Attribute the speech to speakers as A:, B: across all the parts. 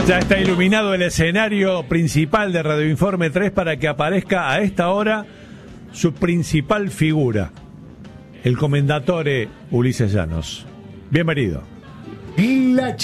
A: Ya está iluminado el escenario principal de Radio Informe 3 para que aparezca a esta hora su principal figura, el comendatore Ulises Llanos. Bienvenido.
B: La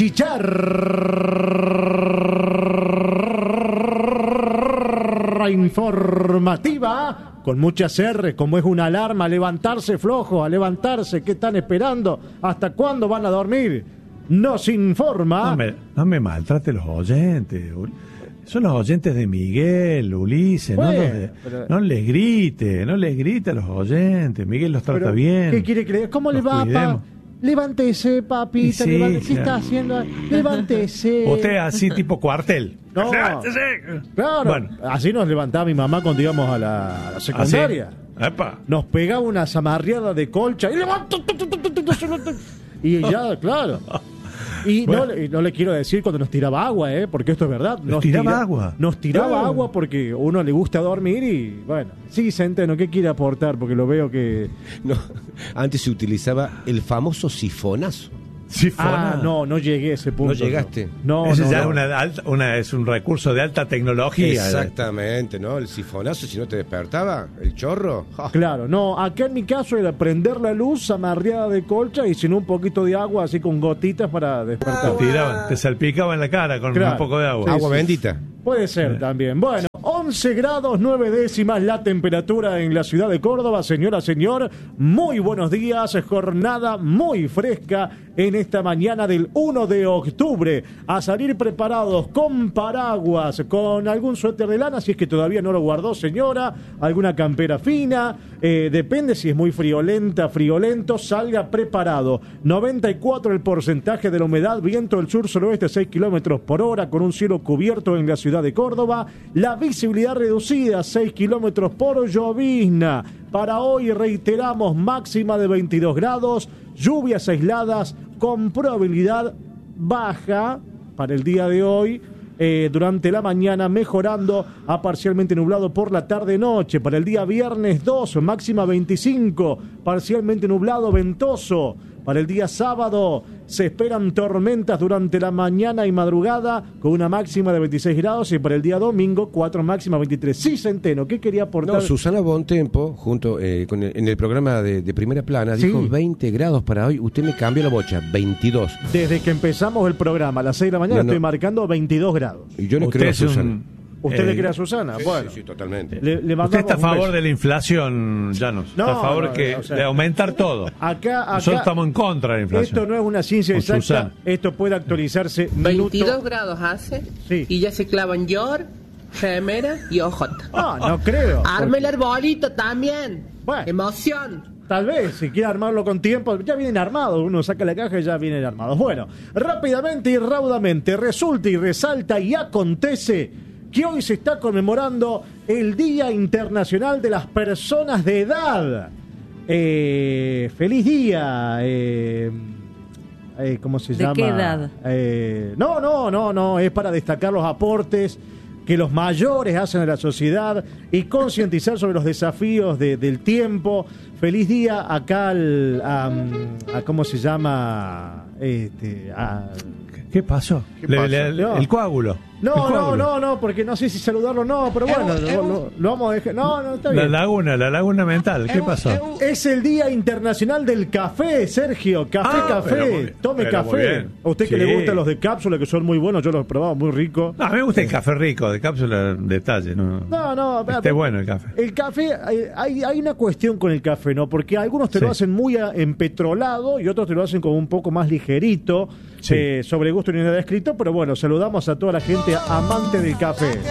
B: chicharra informativa, con muchas R, como es una alarma, a levantarse flojo, a levantarse. ¿Qué están esperando? ¿Hasta cuándo van a dormir? Nos informa.
A: No me maltrate los oyentes. Son los oyentes de Miguel, Ulises.
B: Bueno,
A: no les grite a los oyentes. Miguel los trata bien.
B: ¿Qué quiere creer? ¿Cómo le va, papá? Levántese, papita,
A: sí,
B: levántese. ¿Qué
A: claro.
B: está haciendo? Levántese.
A: Usted así tipo cuartel.
B: No,
A: ¡Levántese!
B: claro,
A: Bueno.
B: así nos levantaba mi mamá cuando íbamos a la secundaria.
A: ¿Ah, sí? ¡Epa!
B: Nos pegaba una zamarreada de colcha y levanta. Y ya, claro. Y
A: bueno.
B: no le quiero decir cuando nos tiraba agua, porque esto es verdad.
A: Nos tiraba agua.
B: Nos tiraba agua porque a uno le gusta dormir y, bueno, sí, Centeno, ¿qué quiere aportar? Porque lo veo que...
C: No, antes se utilizaba el famoso sifonazo.
A: Sifona.
B: No llegué a ese punto.
C: ¿No llegaste?
B: No,
A: Ese
B: no,
A: ya
B: no.
A: es un recurso de alta tecnología.
C: Exactamente, ¿no? El sifonazo, si no te despertaba, el chorro. ¡Ja!
B: Claro, no, acá en mi caso era prender la luz, amarreada de colcha y sin un poquito de agua, así con gotitas para despertar.
A: Te salpicaba en la cara con
B: Claro.
A: un poco de agua.
C: Agua bendita.
B: Puede ser también. Bueno, 11 grados 9 décimas la temperatura en la ciudad de Córdoba. Señora, señor, muy buenos días. Jornada muy fresca en esta mañana del 1 de octubre. A salir preparados con paraguas, con algún suéter de lana, si es que todavía no lo guardó, señora. Alguna campera fina. Depende si es muy friolento, salga preparado. 94 el porcentaje de la humedad, viento del sur-suroeste 6 kilómetros por hora, con un cielo cubierto en la ciudad de Córdoba. La visibilidad reducida, 6 kilómetros por llovizna. Para hoy reiteramos máxima de 22 grados, lluvias aisladas con probabilidad baja para el día de hoy. Durante la mañana mejorando a parcialmente nublado por la tarde-noche. Para el día viernes 2, máxima 25, parcialmente nublado, ventoso. Para el día sábado se esperan tormentas durante la mañana y madrugada con una máxima de 26 grados y para el día domingo 4, máxima 23. Sí, Centeno, ¿qué quería aportar?
C: No, Susana Bontempo, junto en el programa de Primera Plana, dijo 20 grados para hoy. Usted me cambió la bocha, 22.
B: Desde que empezamos el programa a las 6 de la mañana estoy marcando 22 grados.
C: Y yo no creo a Susana.
B: ¿Usted le cree a Susana?
C: Sí,
B: bueno.
C: sí, totalmente.
A: ¿Usted está a favor de la inflación, Llanos?
B: No,
A: ¿Está a favor de aumentar todo?
B: Acá
A: Nosotros estamos en contra de la inflación.
B: Esto no es una ciencia
A: Con
B: exacta.
A: Susana.
B: Esto puede actualizarse
D: 22 grados hace y ya se clavan yor, remera y ojota.
B: No creo.
D: Arme el arbolito también.
B: Bueno.
D: Emoción.
B: Tal vez, si quiere armarlo con tiempo, ya vienen armados. Uno saca la caja y ya vienen armados. Bueno, rápidamente y raudamente resulta y resalta y acontece que hoy se está conmemorando el Día Internacional de las Personas de Edad. Feliz día. ¿Cómo se llama?
E: ¿De qué edad?
B: No, es para destacar los aportes que los mayores hacen a la sociedad y concientizar sobre los desafíos del tiempo. Feliz día acá a ¿cómo se llama?
A: ¿Qué pasó? El coágulo.
B: No, porque no sé si saludarlo o no, pero bueno, lo vamos a dejar. No, está bien.
A: La laguna mental, ¿qué pasó?
B: Es el Día Internacional del Café, Sergio. Café. Tome café. A usted que le gustan los de cápsula, que son muy buenos, yo los he probado, muy rico.
A: No, a mí me gusta el café rico, de cápsula detalle.
B: No.
A: Esté bueno el café.
B: El café, hay una cuestión con el café, ¿no? Porque algunos te lo hacen muy empetrolado y otros te lo hacen como un poco más ligerito. Sobre gusto ni nada escrito, pero bueno, saludamos a toda la gente amante del café.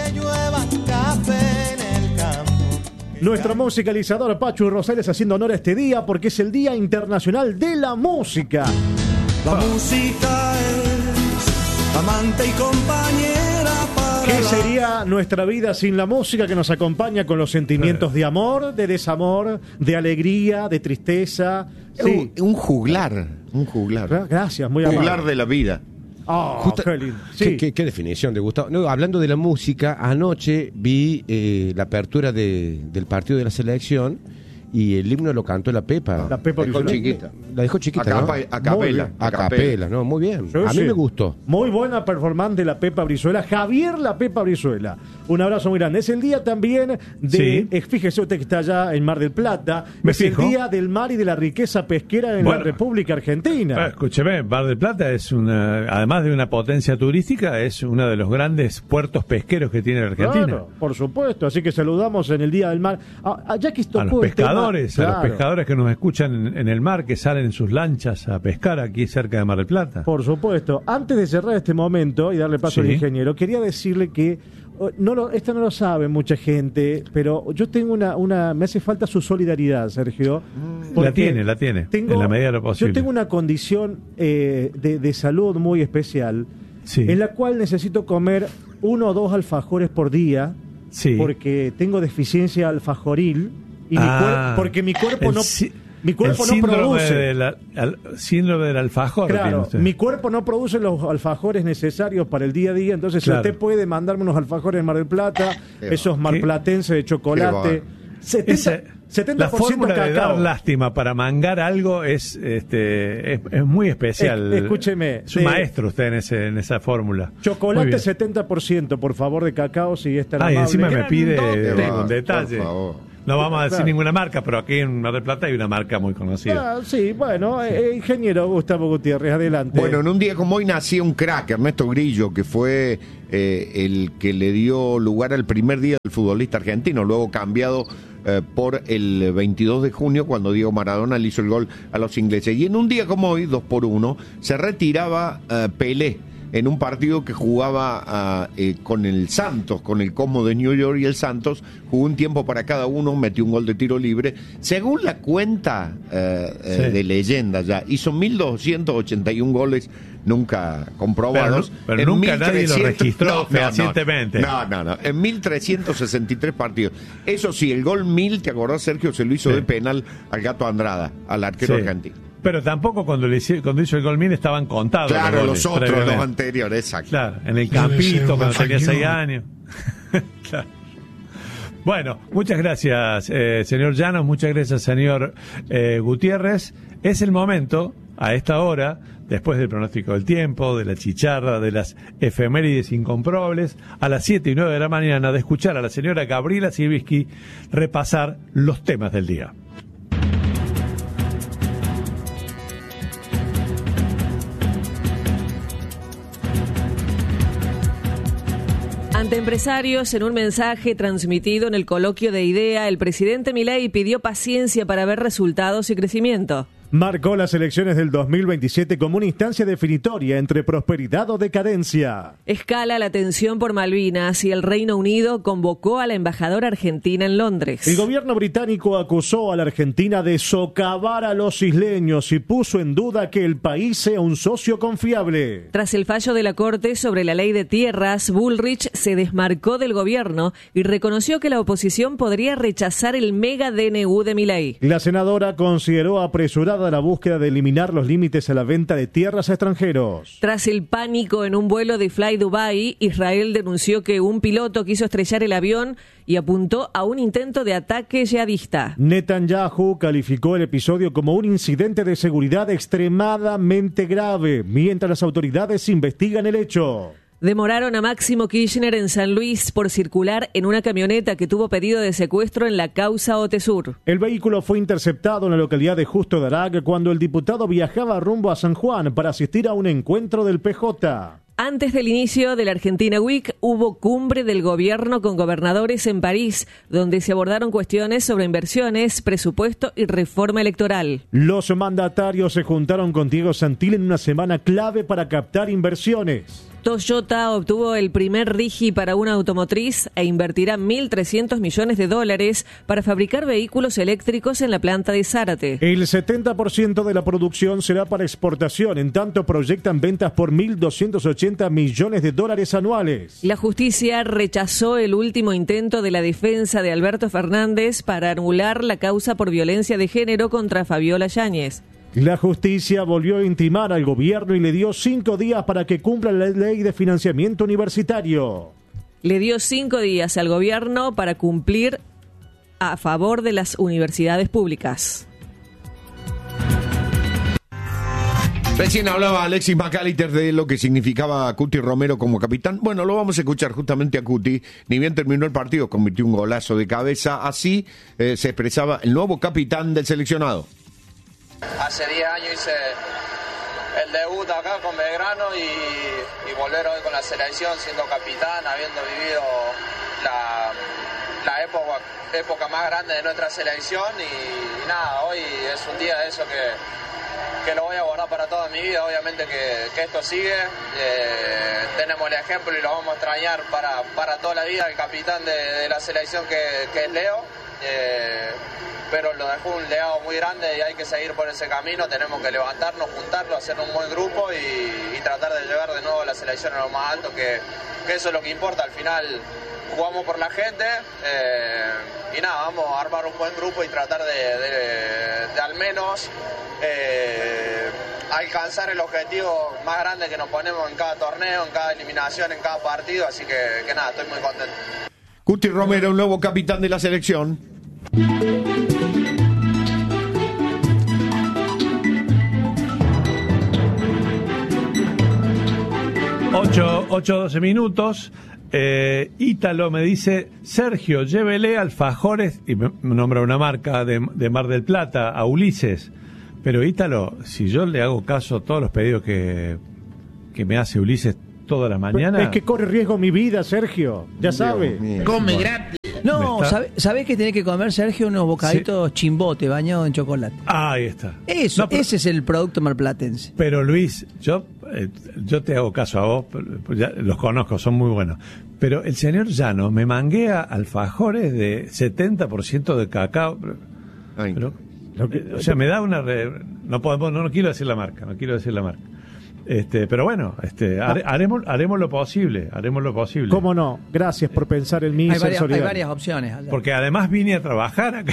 B: Nuestro musicalizador Pachu Rosales haciendo honor a este día porque es el Día Internacional de la Música.
F: La música es amante y compañera para
B: ¿Qué sería nuestra vida sin la música que nos acompaña con los sentimientos de amor, de desamor, de alegría, de tristeza? Sí.
G: Un juglar.
B: Gracias, muy amable.
G: Juglar de la vida.
B: Qué lindo. Sí.
C: ¿Qué definición de Gustavo? No, hablando de la música, anoche vi la apertura del partido de la selección y el himno lo cantó la Pepa.
B: La Pepa
C: Brizuela.
E: Chiquita.
C: La dejó chiquita, ¿no?
E: A capela.
C: A capela, ¿no? Muy bien. A mí me gustó.
B: Muy buena performance de la Pepa Brizuela. Javier la Pepa Brizuela. Un abrazo muy grande. Es el día también de... Fíjese usted que está allá en Mar del Plata. El día del mar y de la riqueza pesquera en la República Argentina.
A: Escúcheme, Mar del Plata es además de una potencia turística, es uno de los grandes puertos pesqueros que tiene la Argentina.
B: Claro, por supuesto. Así que saludamos en el Día del Mar. Ya que
A: a los pescadores, a los pescadores que nos escuchan en el mar, que salen en sus lanchas a pescar aquí cerca de Mar del Plata.
B: Por supuesto. Antes de cerrar este momento y darle paso al ingeniero, quería decirle que esto no lo sabe mucha gente, pero yo tengo me hace falta su solidaridad, Sergio.
A: La tiene, en la medida de lo posible.
B: Yo tengo una condición de salud muy especial, en la cual necesito comer 1 o 2 alfajores por día, porque tengo deficiencia alfajoril, y porque mi cuerpo no... Mi cuerpo no produce.
A: Síndrome del alfajor.
B: Claro, mi cuerpo no produce los alfajores necesarios para el día a día. Entonces, si usted puede mandarme unos alfajores en Mar del Plata, esos marplatenses de chocolate, 70%
A: la fórmula
B: cacao.
A: De dar lástima para mangar algo es muy especial.
B: Escúcheme.
A: Es un maestro usted en esa fórmula.
B: Chocolate 70%, por favor, de cacao, si es tan amable.
A: Y encima me pide un detalle.
E: Por favor.
A: No vamos a decir ninguna marca, pero aquí en Mar del Plata hay una marca muy conocida.
B: Sí, bueno, ingeniero Gustavo Gutiérrez, adelante.
E: Bueno, en un día como hoy nacía un crack, Ernesto Grillo, que fue el que le dio lugar al primer día del futbolista argentino, luego cambiado por el 22 de junio, cuando Diego Maradona le hizo el gol a los ingleses. Y en un día como hoy, 2-1, se retiraba Pelé, en un partido que jugaba con el Santos, con el Cosmos de New York, y el Santos jugó un tiempo para cada uno, metió un gol de tiro libre. Según la cuenta de leyenda ya, hizo 1.281 goles nunca comprobados.
A: Pero nunca nadie lo registró fehacientemente.
E: No, en 1.363 partidos. Eso sí, el gol 1000, ¿te acordás, Sergio? Se lo hizo de penal al Gato Andrada, al arquero argentino.
A: Pero tampoco cuando hizo el gol 1000 estaban contados.
E: Claro, los otros, los anteriores, exacto.
A: Claro, en el campito, cuando tenía 6 años. Claro. Bueno, muchas gracias, señor Llanos, muchas gracias, señor Gutiérrez. Es el momento, a esta hora, después del pronóstico del tiempo, de la chicharra, de las efemérides incomprobables, a las 7 y 9 de la mañana, de escuchar a la señora Gabriela Siviski repasar los temas del día.
G: Ante empresarios, en un mensaje transmitido en el coloquio de IDEA, el presidente Milei pidió paciencia para ver resultados y crecimiento.
B: Marcó las elecciones del 2027 como una instancia definitoria entre prosperidad o decadencia.
G: Escala la tensión por Malvinas y el Reino Unido convocó a la embajadora argentina en Londres.
B: El gobierno británico acusó a la Argentina de socavar a los isleños y puso en duda que el país sea un socio confiable.
G: Tras el fallo de la Corte sobre la ley de tierras, Bullrich se desmarcó del gobierno y reconoció que la oposición podría rechazar el mega DNU de Milei.
B: La senadora consideró apresurada la búsqueda de eliminar los límites a la venta de tierras a extranjeros.
G: Tras el pánico en un vuelo de Fly Dubai, Israel denunció que un piloto quiso estrellar el avión y apuntó a un intento de ataque yihadista.
B: Netanyahu calificó el episodio como un incidente de seguridad extremadamente grave, mientras las autoridades investigan el hecho.
G: Demoraron a Máximo Kirchner en San Luis por circular en una camioneta que tuvo pedido de secuestro en la causa Otesur.
B: El vehículo fue interceptado en la localidad de Justo de Arag cuando el diputado viajaba rumbo a San Juan para asistir a un encuentro del PJ.
G: Antes del inicio de la Argentina Week, hubo cumbre del gobierno con gobernadores en París, donde se abordaron cuestiones sobre inversiones, presupuesto y reforma electoral.
B: Los mandatarios se juntaron con Diego Santil en una semana clave para captar inversiones.
G: Toyota obtuvo el primer RIGI para una automotriz e invertirá $1.300 millones para fabricar vehículos eléctricos en la planta de Zárate.
B: El 70% de la producción será para exportación, en tanto proyectan ventas por $1.280 millones anuales.
G: La justicia rechazó el último intento de la defensa de Alberto Fernández para anular la causa por violencia de género contra Fabiola Yáñez.
B: La justicia volvió a intimar al gobierno y le dio 5 días para que cumpla la ley de financiamiento universitario.
G: Le dio 5 días al gobierno para cumplir a favor de las universidades públicas.
E: Recién hablaba Alexis McAllister de lo que significaba Cuti Romero como capitán. Bueno, lo vamos a escuchar justamente a Cuti. Ni bien terminó el partido, convirtió un golazo de cabeza. Así se expresaba el nuevo capitán del seleccionado.
H: Hace 10 años hice el debut acá con Belgrano y volver hoy con la selección siendo capitán, habiendo vivido la época más grande de nuestra selección y nada, hoy es un día de eso que lo voy a guardar para toda mi vida. Obviamente que esto sigue, tenemos el ejemplo y lo vamos a extrañar para toda la vida, el capitán de la selección que es Leo, pero lo dejó un legado muy grande y hay que seguir por ese camino. Tenemos que levantarnos, juntarlo, hacer un buen grupo y tratar de llevar de nuevo a la selección a lo más alto, que eso es lo que importa. Al final jugamos por la gente y nada, vamos a armar un buen grupo y tratar de al menos alcanzar el objetivo más grande que nos ponemos en cada torneo, en cada eliminación, en cada partido, así que nada, estoy muy contento.
E: Cuti Romero, un nuevo capitán de la selección.
A: 8:12 minutos. Ítalo me dice: Sergio, llévele alfajores, y me nombra una marca de Mar del Plata, a Ulises. Pero Ítalo, si yo le hago caso a todos los pedidos que me hace Ulises toda la mañana...
B: Es que corre riesgo mi vida, Sergio, ya sabe.
I: Come gratis. No, ¿sabés que tenés que comer, Sergio? Unos bocaditos Chimbote bañados en chocolate.
A: Ahí está.
I: Eso, no, ese es el producto marplatense.
A: Pero Luis, yo te hago caso a vos, ya los conozco, son muy buenos. Pero el señor Llano me manguea alfajores de 70% de cacao. Pero, o sea, me da una... No quiero decir la marca, pero bueno, haremos lo posible,
B: ¿Cómo no? Gracias por pensar en mí.
I: Hay varias opciones.
A: Porque además vine a trabajar acá.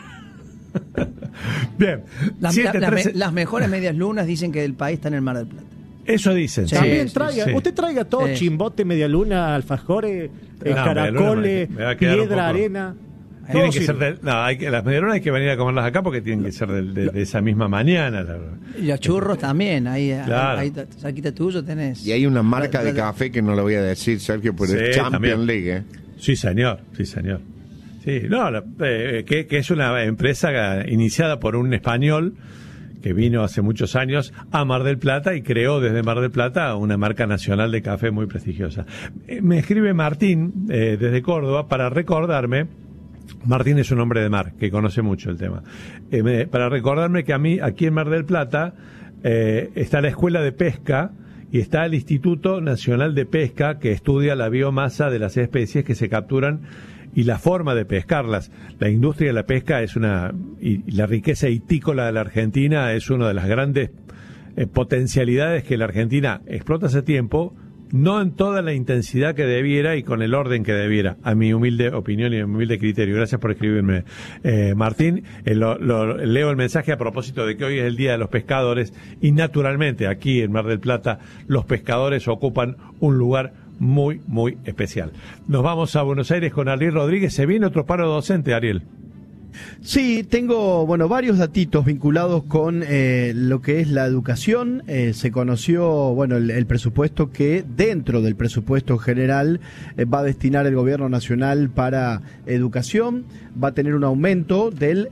A: Bien.
I: Las mejores medias lunas dicen que el país está en el Mar del Plata.
A: Eso dicen.
B: Sí, también traiga, usted traiga todo, sí. Chimbote, media luna, alfajores, caracoles, piedra, arena.
A: Tienen que ser las medialunas hay que venir a comerlas acá porque tienen que ser de esa misma mañana.
I: Y los churros también, ahí cerquita tuyo tenés.
E: Y hay una marca de café que no lo voy a decir, Sergio, pero es Champions League.
A: Sí, señor. Sí, que es una empresa iniciada por un español que vino hace muchos años a Mar del Plata y creó desde Mar del Plata una marca nacional de café muy prestigiosa. Me escribe Martín desde Córdoba para recordarme. Martín es un hombre de mar que conoce mucho el tema. Para recordarme que a mí, aquí en Mar del Plata, está la Escuela de Pesca y está el Instituto Nacional de Pesca que estudia la biomasa de las especies que se capturan y la forma de pescarlas. La industria de la pesca y la riqueza hitícola de la Argentina es una de las grandes potencialidades que la Argentina explota hace tiempo, no en toda la intensidad que debiera y con el orden que debiera, a mi humilde opinión y a mi humilde criterio. Gracias por escribirme, Martín. Leo el mensaje a propósito de que hoy es el Día de los Pescadores y naturalmente aquí en Mar del Plata los pescadores ocupan un lugar muy, muy especial. Nos vamos a Buenos Aires con Ariel Rodríguez. Se viene otro paro docente, Ariel.
J: Sí, tengo varios datitos vinculados con lo que es la educación. Se conoció el presupuesto que dentro del presupuesto general va a destinar el gobierno nacional para educación. Va a tener un aumento del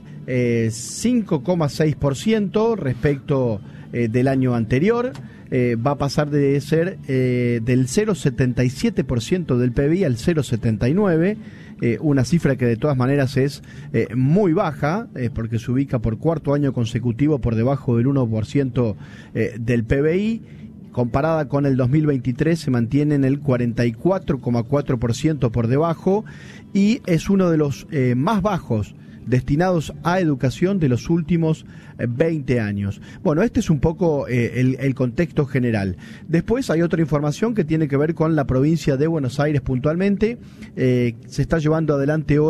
J: 5,6% respecto del año anterior. Va a pasar de ser del 0,77% del PBI al 0,79%. Una cifra que de todas maneras es muy baja, porque se ubica por cuarto año consecutivo por debajo del 1% del PBI. Comparada con el 2023 se mantiene en el 44,4% por debajo y es uno de los más bajos destinados a educación de los últimos 20 años. Bueno, este es un poco el contexto general. Después hay otra información que tiene que ver con la provincia de Buenos Aires puntualmente. Se está llevando adelante hoy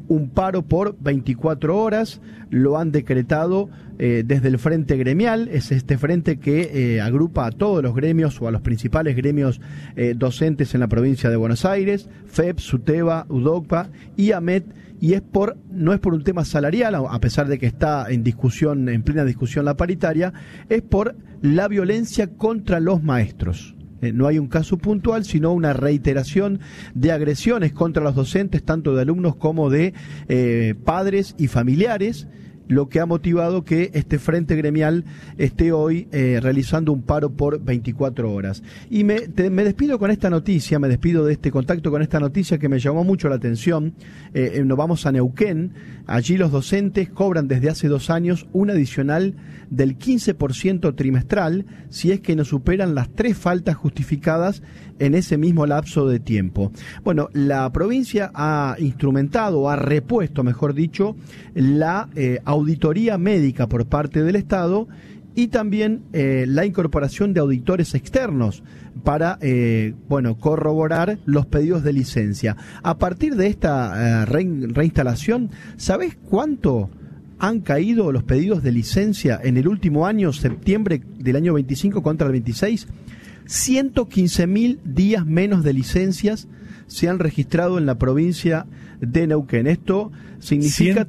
J: un paro por 24 horas, lo han decretado desde el Frente Gremial, es este frente que agrupa a todos los gremios o a los principales gremios docentes en la provincia de Buenos Aires, FEP, SUTEBA, UDOCPA y AMET, y no es por un tema salarial, a pesar de que está en plena discusión la paritaria, es por la violencia contra los maestros. No hay un caso puntual, sino una reiteración de agresiones contra los docentes, tanto de alumnos como de padres y familiares, lo que ha motivado que este Frente Gremial esté hoy realizando un paro por 24 horas. Y me despido con esta noticia, me despido de este contacto con esta noticia que me llamó mucho la atención. Nos vamos a Neuquén. Allí los docentes cobran desde hace 2 años un adicional del 15% trimestral si es que no superan las 3 faltas justificadas en ese mismo lapso de tiempo. Bueno, la provincia ha repuesto, mejor dicho, la auditoría médica por parte del Estado y también la incorporación de auditores externos para corroborar los pedidos de licencia. A partir de esta reinstalación, ¿sabés cuánto han caído los pedidos de licencia en el último año, septiembre del año 25 contra el 26? 115.000 días menos de licencias se han registrado en la provincia de Neuquén. Esto significa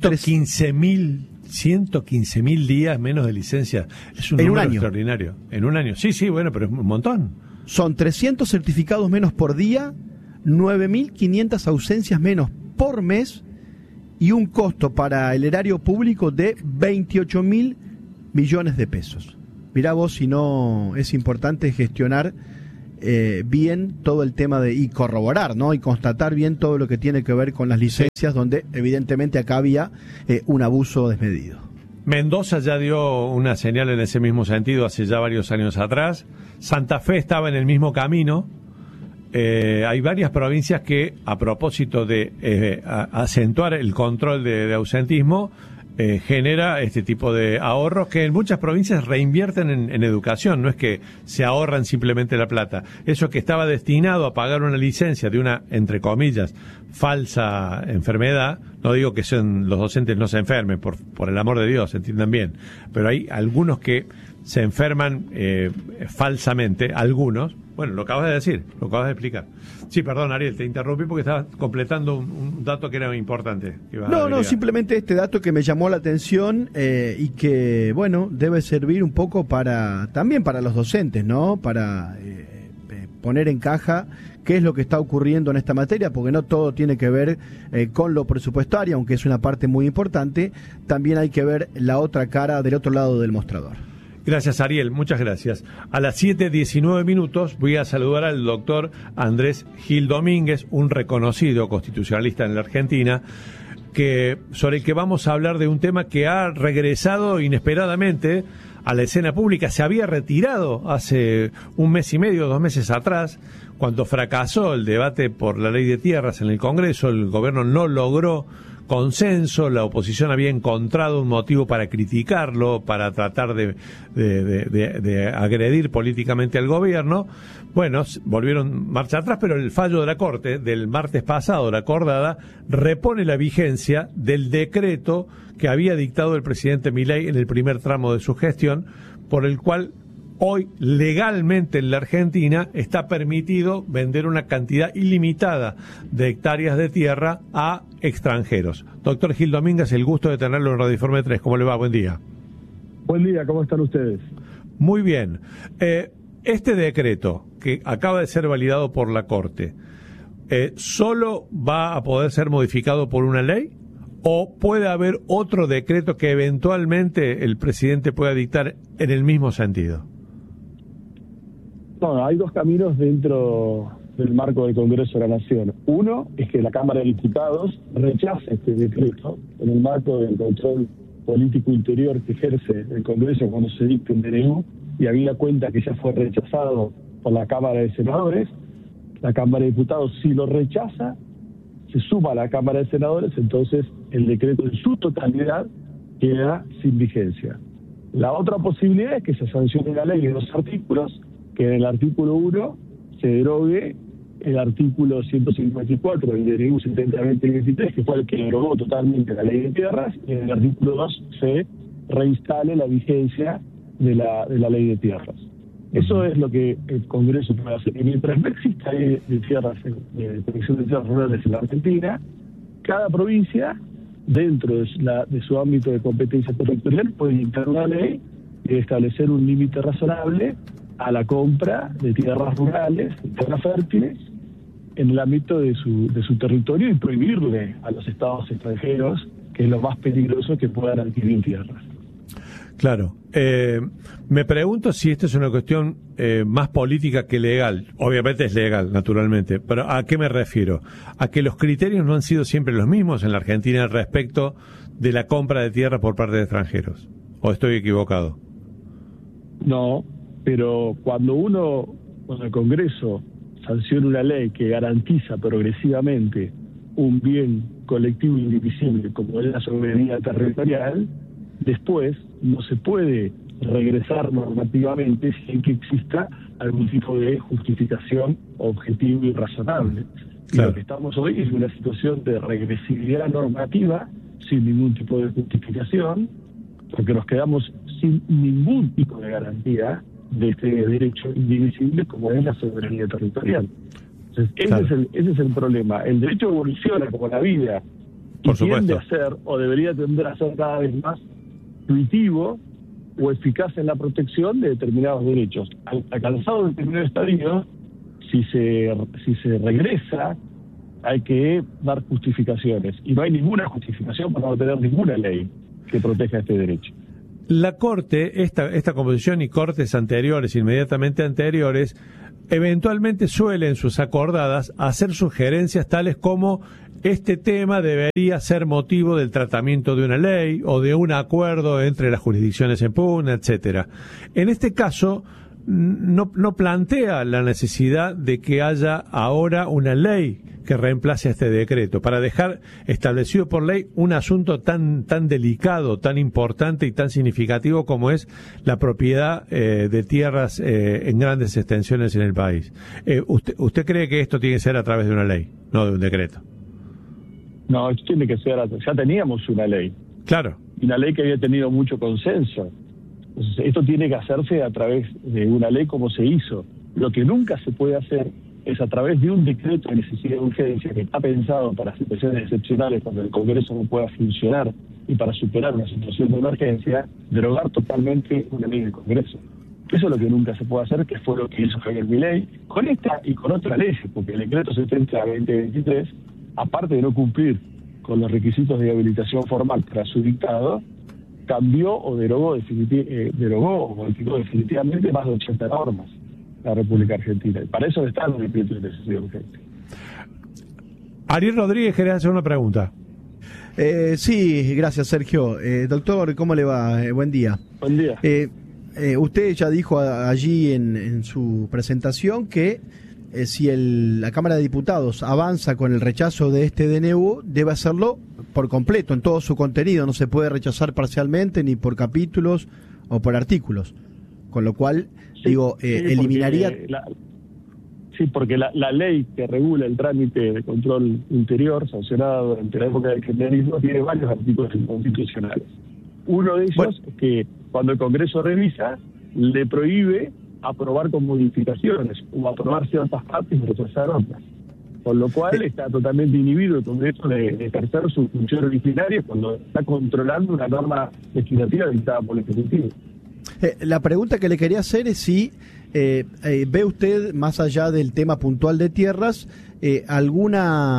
J: 115.000 días menos de licencia. Es un número extraordinario. En un año. Sí, bueno, pero es un montón. Son 300 certificados menos por día, 9.500 ausencias menos por mes y un costo para el erario público de 28.000 millones de pesos. Mirá vos si no es importante gestionar bien todo el tema y corroborar, ¿no? Y constatar bien todo lo que tiene que ver con las licencias, donde evidentemente acá había un abuso desmedido. Mendoza ya dio una señal en ese mismo sentido hace ya varios años atrás. Santa Fe estaba en el mismo camino. Hay varias provincias que, a propósito de acentuar el control de ausentismo, genera este tipo de ahorros que en muchas provincias reinvierten en educación. No es que se ahorran simplemente la plata. Eso que estaba destinado a pagar una licencia de una, entre comillas, falsa enfermedad, no digo que los docentes no se enfermen, por el amor de Dios, entiendan bien, pero hay algunos que se enferman falsamente, algunos. Bueno, lo acabas de decir, lo acabas de explicar. Sí, perdón, Ariel, te interrumpí porque estabas completando un dato que era importante. No, simplemente este dato que me llamó la atención y que, bueno, debe servir un poco también para los docentes, ¿no? Para poner en caja qué es lo que está ocurriendo en esta materia, porque no todo tiene que ver con lo presupuestario, aunque es una parte muy importante, también hay que ver la otra cara del otro lado del mostrador. Gracias, Ariel, muchas gracias. A las 7:19 voy a saludar al doctor Andrés Gil Domínguez, un reconocido constitucionalista en la Argentina, sobre el que vamos a hablar de un tema que ha regresado inesperadamente a la escena pública. Se había retirado hace 1 mes y medio, 2 meses atrás, cuando fracasó el debate por la ley de tierras en el Congreso. El gobierno no logró consenso, la oposición había encontrado un motivo para criticarlo, para tratar de agredir políticamente al gobierno. Bueno, volvieron marcha atrás, pero el fallo de la Corte del martes pasado, la acordada, repone la vigencia del decreto que había dictado el presidente Milei en el primer tramo de su gestión, por el cual hoy legalmente en la Argentina está permitido vender una cantidad ilimitada de hectáreas de tierra a extranjeros. Doctor Gil Domínguez, el gusto de tenerlo en Radio Informe 3. ¿Cómo le va? Buen día.
K: Buen día, ¿cómo están ustedes?
A: Muy bien. Este decreto que acaba de ser validado por la Corte, ¿solo va a poder ser modificado por una ley? ¿O puede haber otro decreto que eventualmente el presidente pueda dictar en el mismo sentido?
K: No, hay 2 caminos dentro del marco del Congreso de la Nación. Uno es que la Cámara de Diputados rechace este decreto en el marco del control político interior que ejerce el Congreso cuando se dicta un DNU, y habida cuenta que ya fue rechazado por la Cámara de Senadores. La Cámara de Diputados, si lo rechaza, se suma a la Cámara de Senadores, entonces el decreto en su totalidad queda sin vigencia. La otra posibilidad es que se sancione la ley en 2 artículos, que en el artículo 1 se derogue el artículo 154 del DNU 70-2023, que fue el que derogó totalmente la ley de tierras, y en el artículo 2 se reinstale la vigencia de la ley de tierras. Eso es lo que el Congreso puede hacer. Y mientras no exista ley de tierras, de protección de tierras rurales en la Argentina, cada provincia, dentro de su ámbito de competencia territorial, puede dictar una ley y establecer un límite razonable a la compra de tierras rurales, de tierras fértiles, en el ámbito de su territorio, y prohibirle a los estados extranjeros, que es lo más peligroso, que puedan adquirir tierras.
A: Claro. Me pregunto si esto es una cuestión más política que legal. Obviamente es legal, naturalmente. Pero ¿a qué me refiero? A que los criterios no han sido siempre los mismos en la Argentina respecto de la compra de tierra por parte de extranjeros. ¿O estoy equivocado?
K: No, pero cuando el Congreso sanciona una ley que garantiza progresivamente un bien colectivo indivisible como es la soberanía territorial, después no se puede regresar normativamente sin que exista algún tipo de justificación objetivo y razonable. Claro. Y lo que estamos hoy es una situación de regresividad normativa sin ningún tipo de justificación, porque nos quedamos sin ningún tipo de garantía de este derecho indivisible como es la soberanía territorial. Entonces, ese es el problema. El derecho evoluciona como la vida y tiende a ser, o debería tender a ser cada vez más intuitivo o eficaz en la protección de determinados derechos. Alcanzado determinado estadio, si se regresa, hay que dar justificaciones. Y no hay ninguna justificación para no tener ninguna ley que proteja este derecho.
A: La Corte, esta composición y cortes anteriores, inmediatamente anteriores, eventualmente suele en sus acordadas hacer sugerencias tales como este tema debería ser motivo del tratamiento de una ley o de un acuerdo entre las jurisdicciones en pugna, etcétera. En este caso no plantea la necesidad de que haya ahora una ley que reemplace a este decreto, para dejar establecido por ley un asunto tan delicado, tan importante y tan significativo como es la propiedad de tierras en grandes extensiones en el país. ¿Usted cree que esto tiene que ser a través de una ley, no de un decreto?
K: No, esto tiene que ser, ya teníamos una ley.
A: Claro.
K: Y una ley que había tenido mucho consenso. Entonces, esto tiene que hacerse a través de una ley como se hizo. Lo que nunca se puede hacer es a través de un decreto de necesidad de urgencia que está pensado para situaciones excepcionales cuando el Congreso no pueda funcionar y para superar una situación de emergencia, derogar totalmente una ley del Congreso. Eso es lo que nunca se puede hacer, que fue lo que hizo Javier Milei con esta y con otras leyes, porque el decreto 70-2023, aparte de no cumplir con los requisitos de habilitación formal para su dictado, cambió o derogó o modificó definitivamente más de 80 normas la República Argentina. Y para eso está el decreto de necesidad de urgencia.
A: Ariel Rodríguez quería hacer una pregunta.
J: Sí, gracias, Sergio. Doctor, ¿cómo le va? Buen día.
K: Buen día.
J: Usted ya dijo allí en su presentación que si la Cámara de Diputados avanza con el rechazo de este DNU, debe hacerlo por completo, en todo su contenido. No se puede rechazar parcialmente, ni por capítulos o por artículos. Con lo cual, eliminaría...
K: Porque la ley que regula el trámite de control interior, sancionado durante la época del kirchnerismo, tiene varios artículos inconstitucionales. Uno de ellos es que cuando el Congreso revisa, le prohíbe aprobar con modificaciones o aprobar ciertas partes y rechazar otras. Con lo cual está totalmente inhibido el Congreso de ejercer su función originaria cuando está controlando una norma legislativa dictada por el Ejecutivo.
J: La pregunta que le quería hacer es si ve usted, más allá del tema puntual de tierras, algún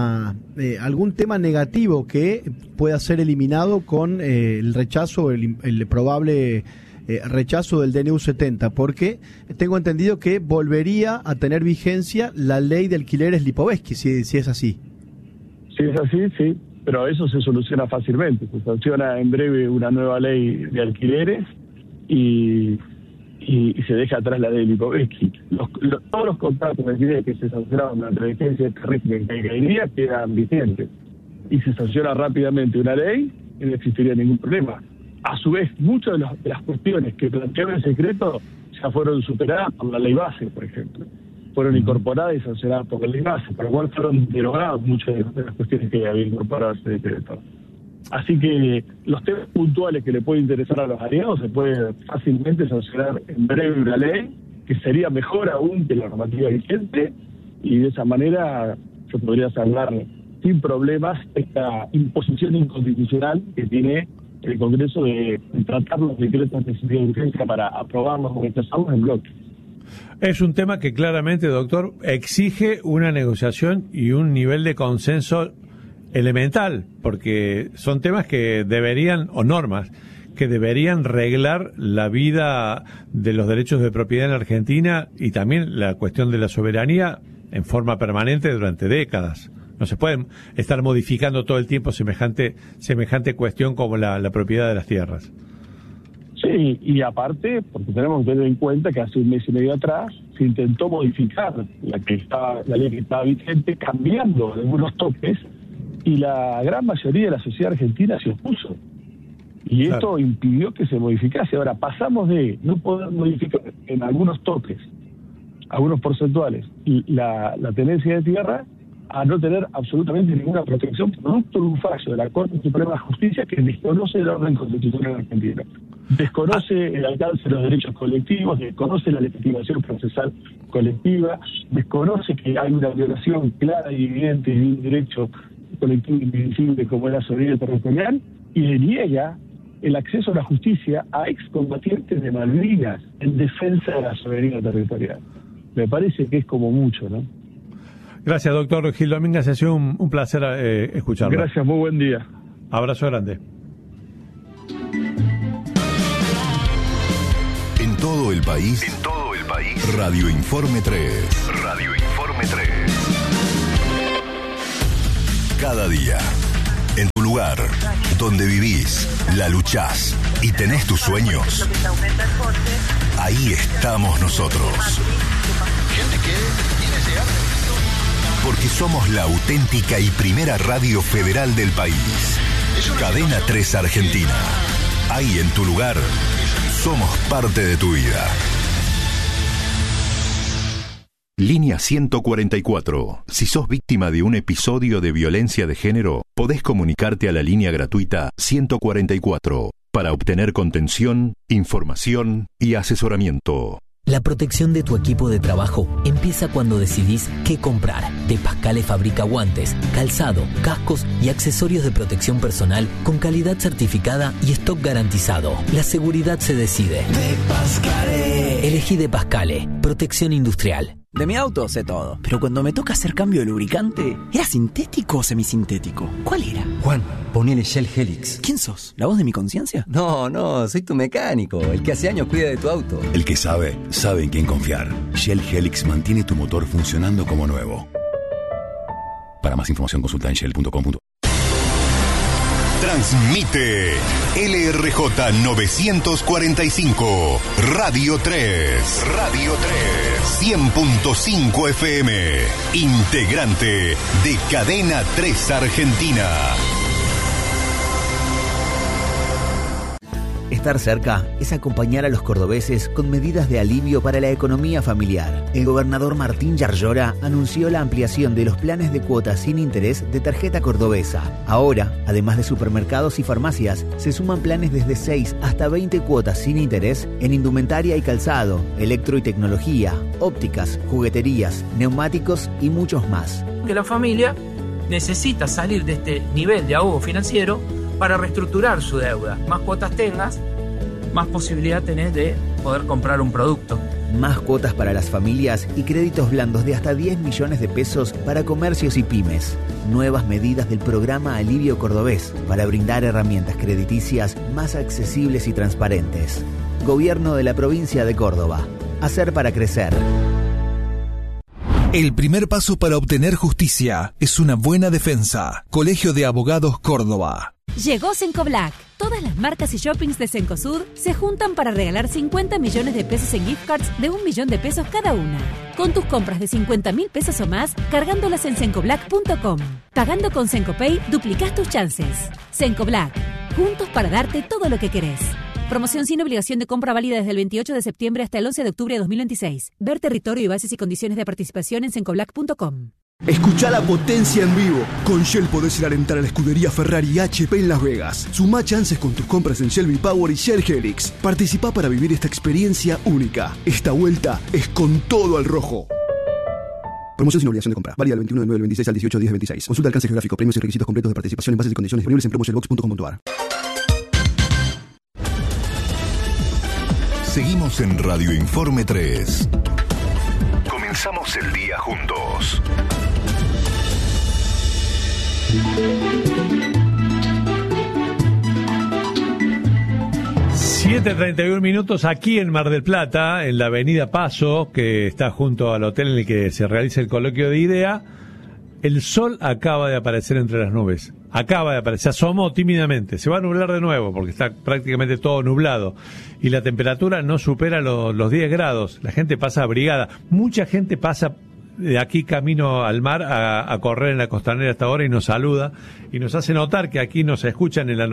J: tema negativo que pueda ser eliminado con el rechazo, el probable rechazo del DNU 70, porque tengo entendido que volvería a tener vigencia la ley de alquileres Lipovetsky, si es así.
K: Si es así, sí, pero eso se soluciona fácilmente. Se sanciona en breve una nueva ley de alquileres y se deja atrás la ley Lipovetsky. Todos los contratos de alquiler que se sancionaron durante la vigencia de este régimen que caería quedan vigentes. Y se sanciona rápidamente una ley y no existiría ningún problema. A su vez, muchas de las cuestiones que planteaba el secreto ya fueron superadas por la ley base, por ejemplo. fueron incorporadas y sancionadas por la ley base, por lo cual fueron derogadas muchas de las cuestiones que había incorporado ese decreto. Así que los temas puntuales que le pueden interesar a los aliados se puede fácilmente sancionar en breve una ley, que sería mejor aún que la normativa vigente, y de esa manera se podría salvar sin problemas esta imposición inconstitucional que tiene el Congreso de tratar los decretos de necesidad de urgencia para aprobarlos o rechazarlos en bloque.
A: Es un tema que claramente, doctor, exige una negociación y un nivel de consenso elemental, porque son temas que deberían, o normas, que deberían reglar la vida de los derechos de propiedad en Argentina y también la cuestión de la soberanía en forma permanente durante décadas. No se pueden estar modificando todo el tiempo semejante cuestión como la propiedad de las tierras.
K: Sí, y aparte, porque tenemos que tener en cuenta que hace un mes y medio atrás se intentó modificar la ley que estaba vigente, cambiando algunos toques, y la gran mayoría de la sociedad argentina se opuso. Y esto impidió que se modificase. Ahora, pasamos de no poder modificar en algunos toques, algunos porcentuales, la tenencia de tierra, a no tener absolutamente ninguna protección, producto de un fallo de la Corte Suprema de Justicia que desconoce el orden constitucional argentino, desconoce el alcance de los derechos colectivos, desconoce la legitimación procesal colectiva, desconoce que hay una violación clara y evidente de un derecho colectivo indivisible como es la soberanía territorial, y le niega el acceso a la justicia a excombatientes de Malvinas en defensa de la soberanía territorial. Me parece que es como mucho, ¿no?
A: Gracias, doctor Gil Domínguez. Ha sido un placer escucharlo.
K: Gracias, muy buen día.
A: Abrazo grande.
L: En todo el país. Radio Informe 3. Radio Informe 3. Cada día, en tu lugar, donde vivís, la luchás y tenés tus sueños, ahí estamos nosotros. Porque somos la auténtica y primera radio federal del país. Cadena 3 Argentina. Ahí en tu lugar, somos parte de tu vida. Línea 144. Si sos víctima de un episodio de violencia de género, podés comunicarte a la línea gratuita 144 para obtener contención, información y asesoramiento.
M: La protección de tu equipo de trabajo empieza cuando decidís qué comprar. De Pascale fabrica guantes, calzado, cascos y accesorios de protección personal con calidad certificada y stock garantizado. La seguridad se decide. De Pascale. Elegí De Pascale. Protección industrial.
N: De mi auto sé todo, pero cuando me toca hacer cambio de lubricante, ¿era sintético o semisintético? ¿Cuál era?
O: Juan, ponele Shell Helix.
N: ¿Quién sos? ¿La voz de mi conciencia?
O: No, soy tu mecánico, el que hace años cuida de tu auto.
L: El que sabe en quién confiar. Shell Helix mantiene tu motor funcionando como nuevo. Para más información consulta en shell.com. Transmite LRJ 945 Radio 3. Radio 3. 100.5 FM. Integrante de Cadena 3 Argentina.
P: Estar cerca es acompañar a los cordobeses con medidas de alivio para la economía familiar. El gobernador Martín Yarlora anunció la ampliación de los planes de cuotas sin interés de tarjeta cordobesa. Ahora, además de supermercados y farmacias, se suman planes desde 6 hasta 20 cuotas sin interés en indumentaria y calzado, electro y tecnología, ópticas, jugueterías, neumáticos y muchos más.
Q: Que la familia necesita salir de este nivel de ahogo financiero para reestructurar su deuda. Más cuotas tengas, más posibilidad tenés de poder comprar un producto.
P: Más cuotas para las familias y créditos blandos de hasta 10 millones de pesos para comercios y pymes. Nuevas medidas del programa Alivio Cordobés para brindar herramientas crediticias más accesibles y transparentes. Gobierno de la provincia de Córdoba. Hacer para crecer.
R: El primer paso para obtener justicia es una buena defensa. Colegio de Abogados Córdoba.
S: Llegó Cencoblac. Todas las marcas y shoppings de Cencosud se juntan para regalar 50 millones de pesos en gift cards de 1 millón de pesos cada una. Con tus compras de 50.000 pesos o más, cargándolas en cencoblac.com. Pagando con Cencopay, duplicás tus chances. Cencoblac. Juntos para darte todo lo que querés. Promoción sin obligación de compra válida desde el 28 de septiembre hasta el 11 de octubre de 2026. Ver territorio y bases y condiciones de participación en sencoblac.com.
T: Escucha la potencia en vivo. Con Shell podés ir a alentar a la escudería Ferrari y HP en Las Vegas. Sumá chances con tus compras en Shell V-Power y Shell Helix. Participá para vivir esta experiencia única. Esta vuelta es con todo al rojo. Promoción sin obligación de compra. Válida del 21 de 9 del 26 al 18 de 10 del 26. Consulta alcance geográfico, premios y requisitos completos de participación en bases y condiciones disponibles en promoshellbox.com.ar.
L: Seguimos en Radio Informe 3. Comenzamos el día juntos.
A: 7:31 minutos aquí en Mar del Plata, en la avenida Paso, que está junto al hotel en el que se realiza el coloquio de IDEA. El sol acaba de aparecer entre las nubes. Acaba de aparecer, asomó tímidamente. Se va a nublar de nuevo porque está prácticamente todo nublado. Y la temperatura no supera los 10 grados. La gente pasa abrigada. Mucha gente pasa de aquí camino al mar a correr en la costanera hasta ahora y nos saluda. Y nos hace notar que aquí nos escuchan en la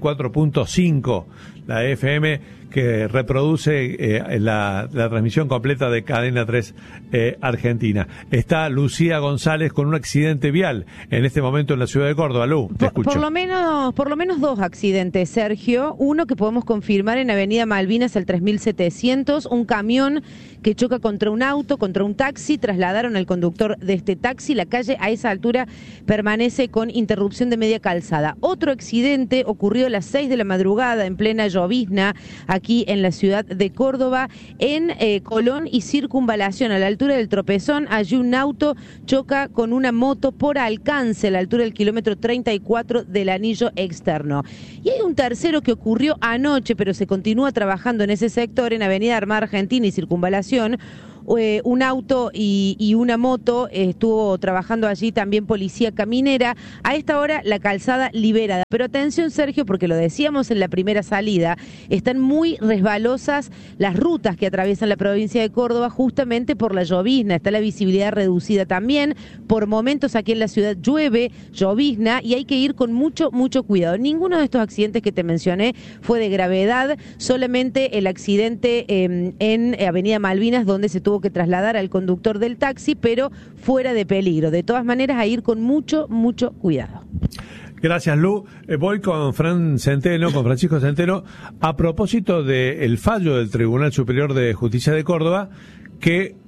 A: 94.5, la FM que reproduce la transmisión completa de Cadena 3 Argentina. Está Lucía González con un accidente vial en este momento en la ciudad de Córdoba. Lu, te escucho.
U: Por lo menos 2 accidentes, Sergio. Uno que podemos confirmar en Avenida Malvinas, el 3700, un camión que choca contra un auto, contra un taxi, trasladaron al conductor de este taxi. La calle a esa altura permanece con interrupción de media calzada. Otro accidente ocurrió a las 6 de la madrugada en plena llovizna aquí en la ciudad de Córdoba, en Colón y Circunvalación, a la altura del Tropezón. Allí un auto choca con una moto por alcance a la altura del kilómetro 34 del anillo externo. Y hay un tercero que ocurrió anoche, pero se continúa trabajando en ese sector, en Avenida Armada Argentina y Circunvalación. Un auto y una moto, estuvo trabajando allí también policía caminera. A esta hora la calzada liberada. Pero atención, Sergio, porque lo decíamos en la primera salida, están muy resbalosas las rutas que atraviesan la provincia de Córdoba justamente por la llovizna. Está la visibilidad reducida también. Por momentos aquí en la ciudad llueve, llovizna, y hay que ir con mucho cuidado. Ninguno de estos accidentes que te mencioné fue de gravedad, solamente el accidente en Avenida Malvinas, donde se tuvo que trasladar al conductor del taxi, pero fuera de peligro. De todas maneras, a ir con mucho cuidado.
A: Gracias, Lu. Voy con Francisco Centeno, a propósito del fallo del Tribunal Superior de Justicia de Córdoba, que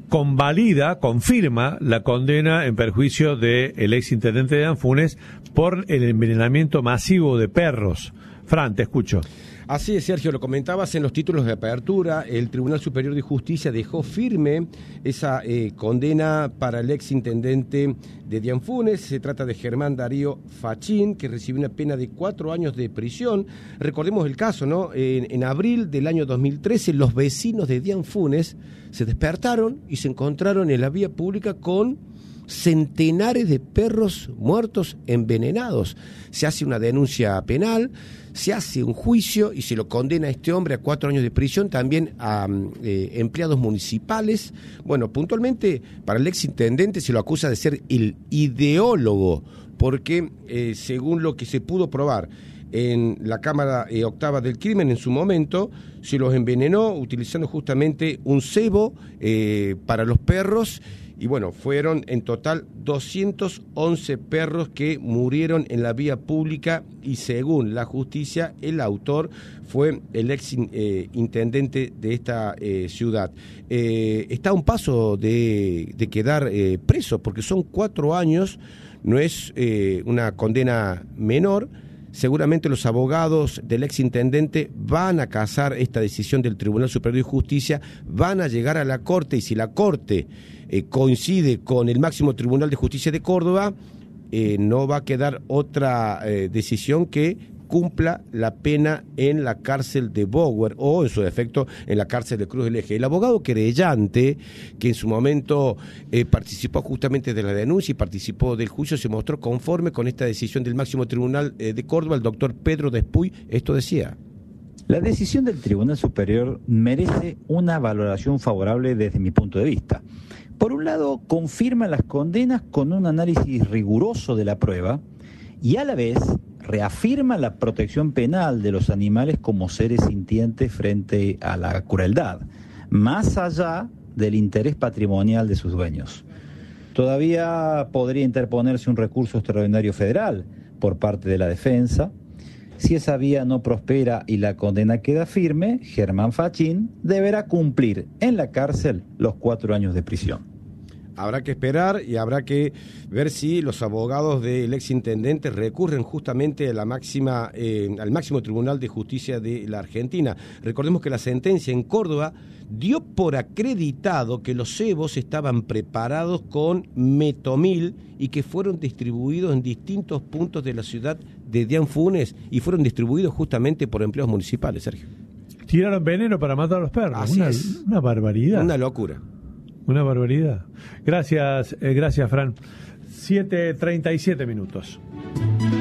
A: confirma la condena en perjuicio del exintendente de Anfunes por el envenenamiento masivo de perros. Fran, te escucho.
C: Así es, Sergio, lo comentabas en los títulos de apertura. El Tribunal Superior de Justicia dejó firme esa condena para el exintendente de Dianfunes. Se trata de Germán Darío Fachín, que recibió una pena de 4 años de prisión. Recordemos el caso, ¿no? En abril del año 2013, los vecinos de Dianfunes se despertaron y se encontraron en la vía pública con centenares de perros muertos envenenados. Se hace una denuncia penal, se hace un juicio y se lo condena a este hombre a 4 años de prisión, también a empleados municipales. Bueno, puntualmente para el exintendente se lo acusa de ser el ideólogo, porque según lo que se pudo probar en la Cámara Octava del Crimen en su momento, se los envenenó utilizando justamente un cebo para los perros. Y bueno, fueron en total 211 perros que murieron en la vía pública y según la justicia, el autor fue el ex intendente de esta ciudad. Está a un paso de quedar preso porque son 4 años, no es una condena menor. Seguramente los abogados del exintendente van a casar esta decisión del Tribunal Superior de Justicia, van a llegar a la Corte y si la Corte coincide con el máximo Tribunal de Justicia de Córdoba, no va a quedar otra decisión que cumpla la pena en la cárcel de Bower o en su defecto en la cárcel de Cruz del Eje. El abogado querellante, que en su momento participó justamente de la denuncia y participó del juicio, se mostró conforme con esta decisión del máximo tribunal de Córdoba, el doctor Pedro Despuy. Esto decía:
V: la decisión del Tribunal Superior merece una valoración favorable desde mi punto de vista. Por un lado, confirma las condenas con un análisis riguroso de la prueba y a la vez reafirma la protección penal de los animales como seres sintientes frente a la crueldad, más allá del interés patrimonial de sus dueños. Todavía podría interponerse un recurso extraordinario federal por parte de la defensa. Si esa vía no prospera y la condena queda firme, Germán Fachín deberá cumplir en la cárcel los 4 años de prisión.
C: Habrá que esperar y habrá que ver si los abogados del exintendente recurren justamente a la al máximo Tribunal de Justicia de la Argentina. Recordemos que la sentencia en Córdoba dio por acreditado que los cebos estaban preparados con metomil y que fueron distribuidos en distintos puntos de la ciudad de Dianfunes y fueron distribuidos justamente por empleados municipales, Sergio.
A: Tiraron veneno para matar a los perros.
C: Así es.
A: Una barbaridad.
C: Una locura.
A: Una barbaridad. Gracias, Fran. 7:37 minutos.